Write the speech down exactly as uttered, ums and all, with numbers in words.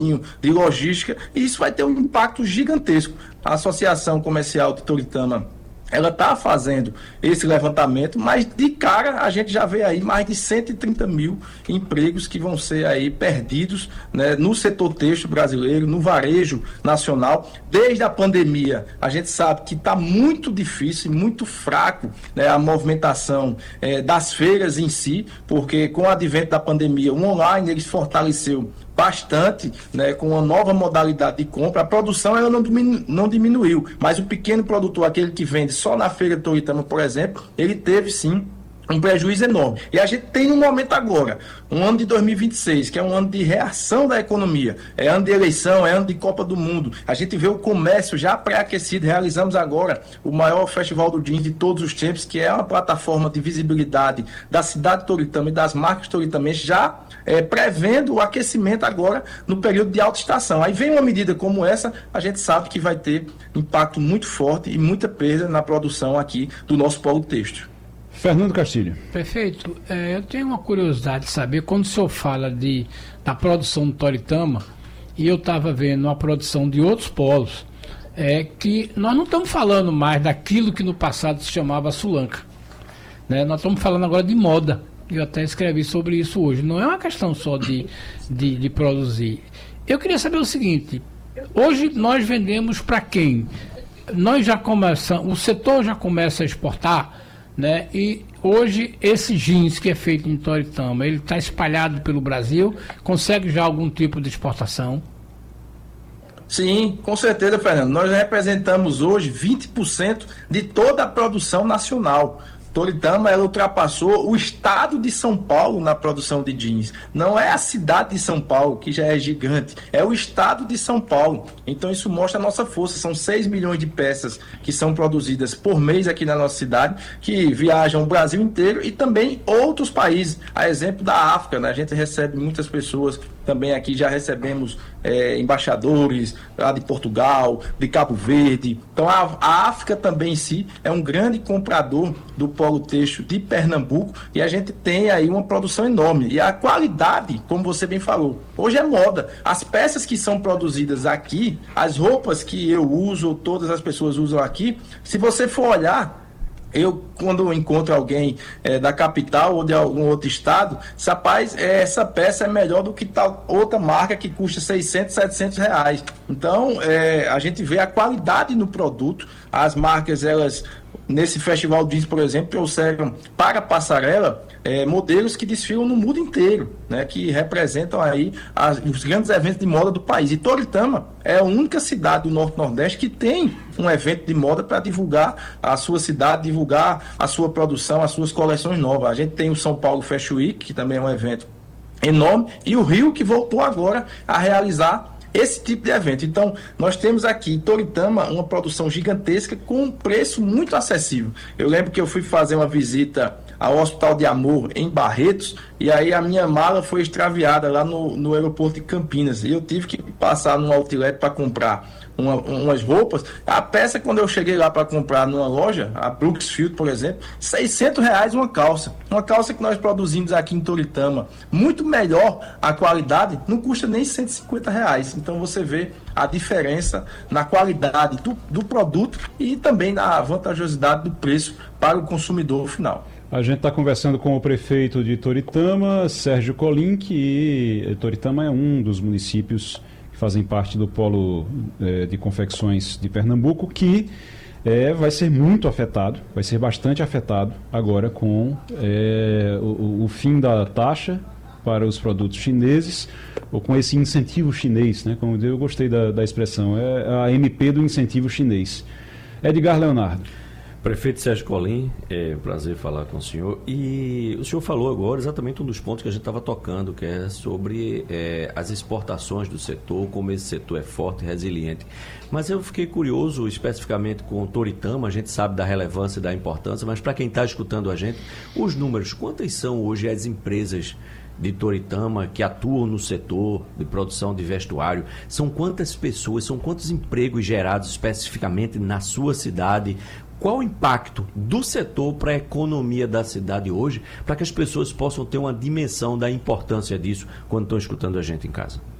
de logística, e isso vai ter um impacto gigantesco. A Associação Comercial de Toritama, ela está fazendo esse levantamento, mas de cara a gente já vê aí mais de cento e trinta mil empregos que vão ser aí perdidos, né, no setor têxtil brasileiro, no varejo nacional. Desde a pandemia, a gente sabe que está muito difícil, muito fraco, né, a movimentação é, das feiras em si, porque com o advento da pandemia, o online ele se fortaleceu bastante, né, com uma nova modalidade de compra. A produção ela não, diminu- não diminuiu, mas o pequeno produtor, aquele que vende só na feira de Toritama, por exemplo, ele teve sim um prejuízo enorme. E a gente tem um momento agora, um ano de dois mil e vinte e seis, que é um ano de reação da economia, é ano de eleição, é ano de Copa do Mundo. A gente vê o comércio já pré-aquecido. Realizamos agora o maior festival do jeans de todos os tempos, que é uma plataforma de visibilidade da cidade de Toritama e das marcas toritamenses, já é, prevendo o aquecimento agora no período de alta estação. Aí vem uma medida como essa, a gente sabe que vai ter impacto muito forte e muita perda na produção aqui do nosso polo têxtil. Fernando Castilho. Prefeito, é, eu tenho uma curiosidade de saber, quando o senhor fala de, da produção do Toritama, e eu estava vendo a produção de outros polos, é que nós não estamos falando mais daquilo que no passado se chamava Sulanca, né? Nós estamos falando agora de moda. Eu até escrevi sobre isso hoje. Não é uma questão só de, de, de produzir. Eu queria saber o seguinte, hoje nós vendemos para quem? Nós já começamos, o setor já começa a exportar, né? E hoje esse jeans que é feito em Toritama, ele está espalhado pelo Brasil, consegue já algum tipo de exportação? Sim, com certeza, Fernando. Nós representamos hoje vinte por cento de toda a produção nacional. Toritama, ela ultrapassou o estado de São Paulo na produção de jeans. Não é a cidade de São Paulo, que já é gigante, é o estado de São Paulo. Então isso mostra a nossa força. São seis milhões de peças que são produzidas por mês aqui na nossa cidade, que viajam o Brasil inteiro e também outros países. A exemplo da África, né? A gente recebe muitas pessoas também aqui, já recebemos é, embaixadores lá de Portugal, de Cabo Verde. Então a, a África também em si é um grande comprador do polo têxtil de Pernambuco, e a gente tem aí uma produção enorme. E a qualidade, como você bem falou, hoje é moda. As peças que são produzidas aqui, as roupas que eu uso, todas as pessoas usam aqui, se você for olhar, eu, quando encontro alguém é, da capital ou de algum outro estado, rapaz, é, essa peça é melhor do que tal outra marca que custa seiscentos, setecentos reais. Então, é, a gente vê a qualidade no produto. As marcas, elas, nesse festival jeans, por exemplo, trouxeram para a passarela é, modelos que desfilam no mundo inteiro, né, que representam aí as, os grandes eventos de moda do país. E Toritama é a única cidade do Norte-Nordeste que tem um evento de moda para divulgar a sua cidade, divulgar a sua produção, as suas coleções novas. A gente tem o São Paulo Fashion Week, que também é um evento enorme, e o Rio, que voltou agora a realizar esse tipo de evento. Então, nós temos aqui em Toritama uma produção gigantesca com um preço muito acessível. Eu lembro que eu fui fazer uma visita ao Hospital de Amor em Barretos, e aí a minha mala foi extraviada lá no, no aeroporto de Campinas, e eu tive que passar num outlet para comprar uma, umas roupas. A peça, quando eu cheguei lá para comprar numa loja, a Brooksfield, por exemplo, seiscentos reais uma calça. Uma calça que nós produzimos aqui em Toritama, muito melhor a qualidade, não custa nem cento e cinquenta reais. Então você vê a diferença na qualidade do, do produto e também na vantajosidade do preço para o consumidor final. A gente está conversando com o prefeito de Toritama, Sérgio Colim, que Toritama é um dos municípios que fazem parte do polo é, de confecções de Pernambuco, que é, vai ser muito afetado, vai ser bastante afetado agora com é, o, o fim da taxa para os produtos chineses, ou com esse incentivo chinês, né? Como eu gostei da, da expressão, é a M P do incentivo chinês. Edgar Leonardo. Prefeito Sérgio Colim, é um prazer falar com o senhor. E o senhor falou agora exatamente um dos pontos que a gente estava tocando, que é sobre é, as exportações do setor, como esse setor é forte e resiliente. Mas eu fiquei curioso especificamente com o Toritama, a gente sabe da relevância e da importância, mas para quem está escutando a gente, os números, quantas são hoje as empresas de Toritama que atuam no setor de produção de vestuário? São quantas pessoas, são quantos empregos gerados especificamente na sua cidade? Qual o impacto do setor para a economia da cidade hoje, para que as pessoas possam ter uma dimensão da importância disso quando estão escutando a gente em casa?